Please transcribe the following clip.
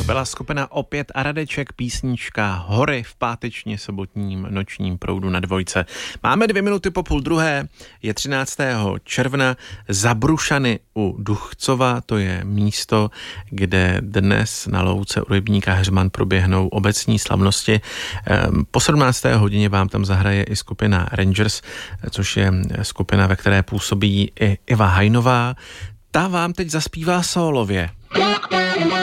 byla skupina Opět a Radeček, písnička Hory v pátečně sobotním nočním proudu na Dvojce. Máme 2 minuty po 12:30, je 13. června, Zabrušany u Duchcova, to je místo, kde dnes na louce u rybníka Heřman proběhnou obecní slavnosti. Po 17. hodině vám tam zahraje i skupina Rangers, což je skupina, ve které působí i Iva Hajnová. Ta vám teď zaspívá sólově.